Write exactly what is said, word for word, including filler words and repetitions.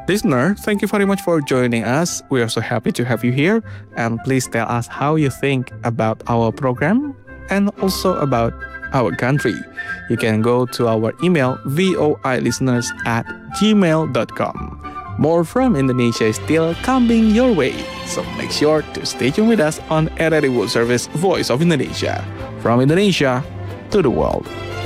Listener, thank you very much for joining us. We are so happy to have you here. And please tell us how you think about our program and also about our country. You can go to our email voilisteners at gmail dot com. More from Indonesia is still coming your way. So make sure to stay tuned with us on R R I World Service Voice of Indonesia. From Indonesia to the world.